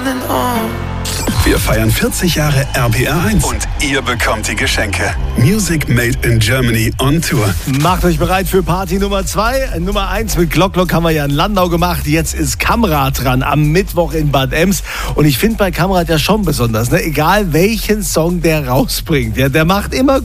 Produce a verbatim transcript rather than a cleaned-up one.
Wir feiern vierzig Jahre R P R eins und ihr bekommt die Geschenke. Music Made in Germany on Tour. Macht euch bereit für Party Nummer zwei. Nummer eins mit Glock Glock haben wir ja in Landau gemacht. Jetzt ist Kamrat dran am Mittwoch in Bad Ems. Und ich finde bei Kamrat ja schon besonders, ne? Egal welchen Song der rausbringt, ja, der macht immer